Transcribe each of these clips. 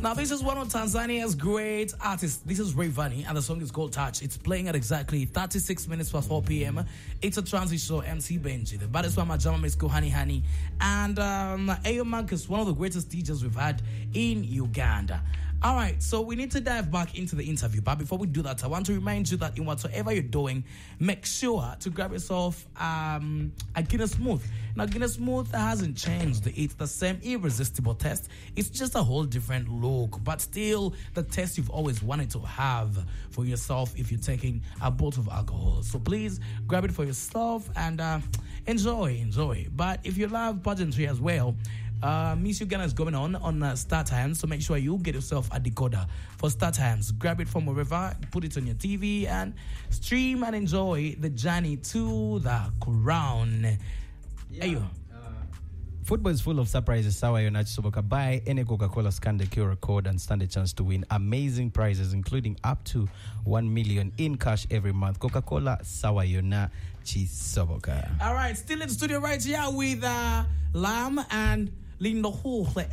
Now, this is one of Tanzania's great artists. This is Rayvanny, and the song is called Touch. It's playing at exactly 36 minutes past 4 p.m. It's a transit show, MC Benji. The baddest one, my Jama Misko Honey Honey. And Ayo Marcus, one of the greatest DJs we've had in Uganda. All right, so we need to dive back into the interview. But before we do that, I want to remind you that in whatsoever you're doing, make sure to grab yourself a Guinness Smooth. Now, Guinness Smooth hasn't changed. It's the same irresistible taste. It's just a whole different look, but still the taste you've always wanted to have for yourself if you're taking a bottle of alcohol. So please grab it for yourself and enjoy. But if you love pageantry as well, Miss Uganda is going on Star Times, so make sure you get yourself a decoder for Star Times. Grab it from wherever, put it on your TV, and stream and enjoy the journey to the crown. Yeah. Football is full of surprises. Sawa Yonachi Soboka. Buy any Coca-Cola, scan the QR code and stand a chance to win amazing prizes, including up to 1 million in cash every month. Coca-Cola, Sawa Yonachi Soboka. All right, still in the studio right here with Lam and Lindo Hule.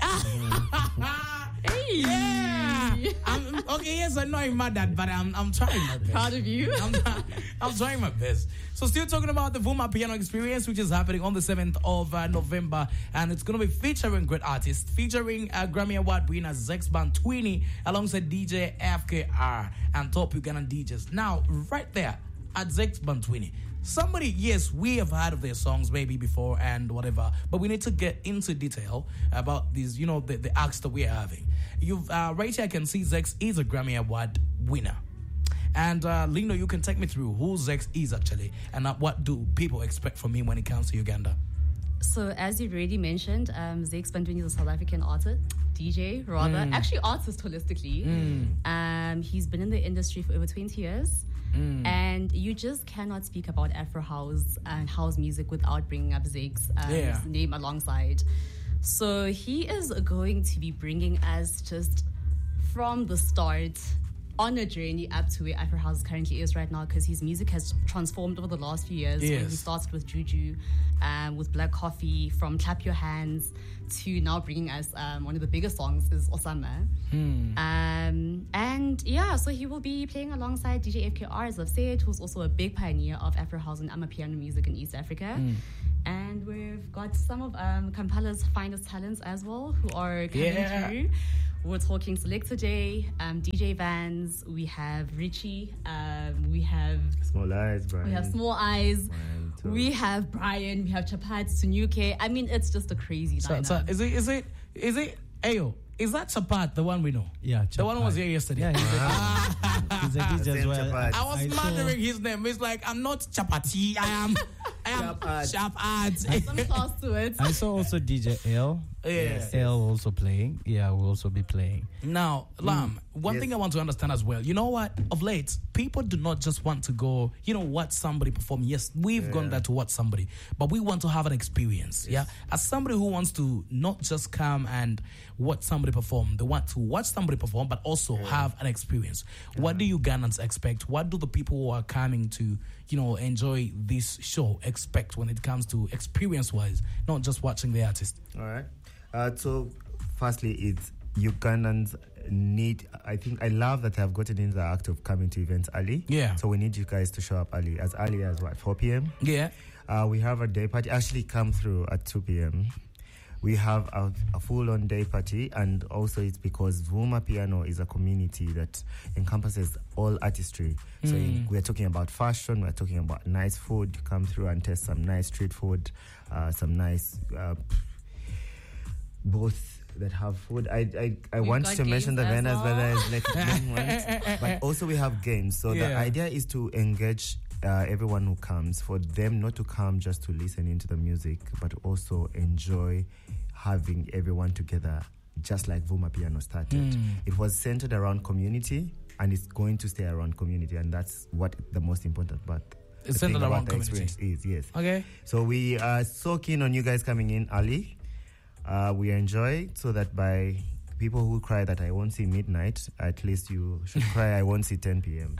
Hey. Yeah. Okay, yes, I know I'm mad at, but I'm trying my best. Proud of you. I'm trying my best. So still talking about the Vuma Piano Experience, which is happening on the 7th of November, and it's going to be featuring great artists, featuring Grammy Award winner Zex Bantwini alongside DJ FKR and top Ugandan DJs. Now, right there at Zex Bantwini, somebody, yes, we have heard of their songs maybe before and whatever, but we need to get into detail about these, the acts that we're having. Right here I can see Zex is a Grammy Award winner. And Lino, you can take me through who Zex is actually and what do people expect from him when it comes to Uganda. So as you've already mentioned, Zex Bantwini is a South African artist, DJ rather, actually artist holistically. He's been in the industry for over 20 years. And you just cannot speak about Afro House and house music without bringing up Zeke's name alongside. So he is going to be bringing us just from the start on a journey up to where Afro House currently is right now, because his music has transformed over the last few years. Yes. When he started with Juju, with Black Coffee, from Clap Your Hands to now bringing us one of the biggest songs is Osama. So he will be playing alongside DJ FKR, as I've said, who's also a big pioneer of Afro House and Amapiano music in East Africa. And we've got some of Kampala's finest talents as well who are coming through. We're talking Selector J, DJ Vans, we have Richie, we have Small Eyes, Brian. We have Small Eyes, Brian, we have Brian, we have Chapat, Sunyuke. I mean, it's just a crazy lineup. So is it Ayo? Is that Chapat, the one we know? Yeah, the one who was here yesterday. Yeah, he's a DJ as well. I was murdering his name. It's like, I'm not Chapati, I am Chapat. Some class to it. I saw also DJ L. Yes. L also playing. Yeah, we'll also be playing. Now, Lam, one thing I want to understand as well. You know what? Of late, people do not just want to go, watch somebody perform. Yes, we've gone there to watch somebody, but we want to have an experience. Yes. Yeah, as somebody who wants to not just come and watch somebody perform, they want to watch somebody perform, but also have an experience. What do Ugandans expect? What do the people who are coming to, enjoy this show expect when it comes to experience-wise, not just watching the artist? All right. So, firstly, it's Ugandans need. I love that I've gotten in the act of coming to events early. Yeah. So we need you guys to show up early as 4 p.m. Yeah. We have a day party. Actually, come through at 2 p.m. We have a full-on day party, and also it's because Vuma Piano is a community that encompasses all artistry. So we're talking about fashion, we're talking about nice food. You come through and taste some nice street food, some nice both that have food. I want to mention the vendors, but also we have games. So the idea is to engage everyone who comes, for them not to come just to listen into the music, but also enjoy having everyone together, just like Vuma Piano started. It was centered around community, and it's going to stay around community, and that's what the most important part. It's centered around community. Is, yes. Okay. So we are so keen on you guys coming in early. We enjoy it so that by people who cry that I won't see midnight, at least you should cry I won't see 10 p.m.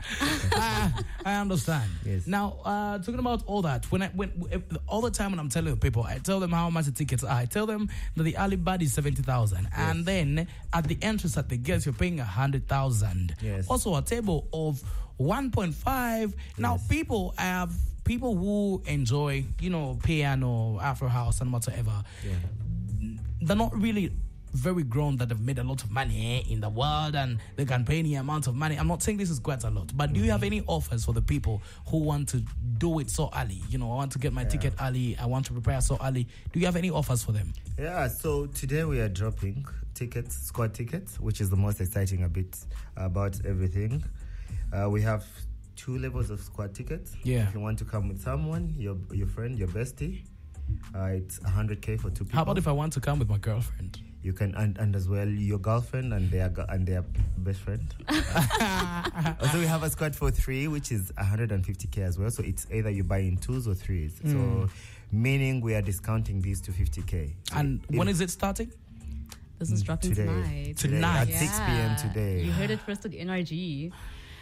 I understand. Yes. Now, talking about all that, when all the time when I'm telling people, I tell them how much the tickets are. I tell them that the early bird is 70,000, and then at the entrance at the gates you're paying 100,000. Yes. Also, a table of 1.5. Now, people have people who enjoy, piano, Afro house, and whatever. Yeah. They're not really very grown that have made a lot of money in the world and they can pay any amount of money. I'm not saying this is quite a lot, but do you have any offers for the people who want to do it so early? I want to get my ticket early. I want to prepare so early. Do you have any offers for them? Yeah, so today we are dropping tickets, squad tickets, which is the most exciting a bit about everything. We have 2 levels of squad tickets. Yeah. If you want to come with someone, your friend, your bestie, it's 100K for 2 people. How about if I want to come with my girlfriend? You can, and as well your girlfriend and their best friend. Also, we have a squad for 3, which is 150K as well. So it's either you buy in 2s or 3s. So meaning we are discounting these to 50K. And when is it starting? This is dropping today. Tonight. At 6 p.m. today. You heard it first at NRG.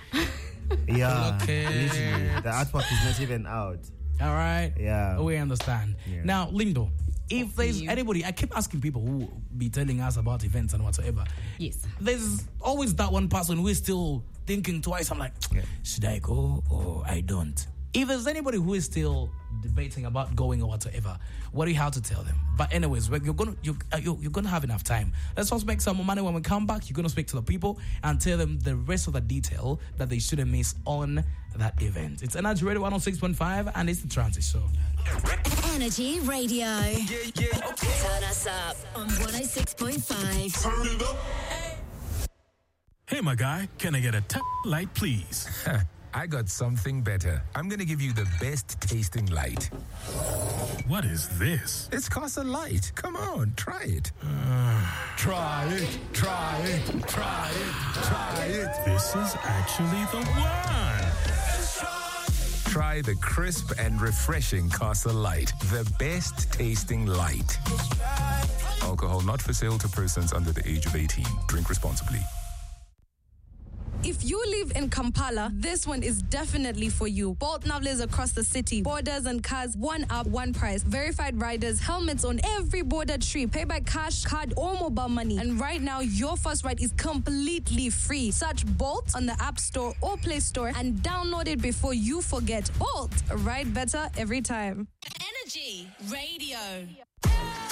Yeah. Okay. Literally. The artwork is not even out. All right. Yeah. We understand. Yeah. Now, Lindo, if there's anybody, I keep asking people who be telling us about events and whatsoever. Yes. There's always that one person who is still thinking twice. I'm like, should I go or I don't? If there's anybody who is still debating about going or whatsoever, what do you have to tell them? But anyways, you're gonna have enough time. Let's just make some more money. When we come back, you're gonna speak to the people and tell them the rest of the detail that they shouldn't miss on that event. It's Energy Radio 106.5 and it's the Transit Show. Energy Radio. Turn us up on 106.5. Turn it up. Hey, my guy, can I get a light, please? I got something better. I'm going to give you the best tasting light. What is this? It's Casa Light. Come on, try it. Try it, try it, try it, try it. This is actually the one. Try the crisp and refreshing Casa Light. The best tasting light. Alcohol not for sale to persons under the age of 18. Drink responsibly. If you live in Kampala, this one is definitely for you. Bolt now lives across the city. Borders and cars, one up, one price. Verified riders, helmets on every border tree. Pay by cash, card, or mobile money. And right now, your first ride is completely free. Search Bolt on the App Store or Play Store and download it before you forget. Bolt, ride better every time. Energy Radio.